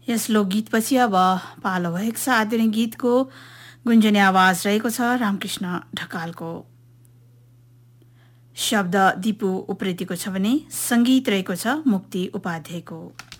यस लोकगीतपछि अब पालो भएको छ आधुनिक गीतको। गुन्जने आवाज रहेको छ रामकृष्ण ढकालको। शब्द दिपु उप्रेतीको छ भने संगीत रहेको छ मुक्ति उपाध्यायको।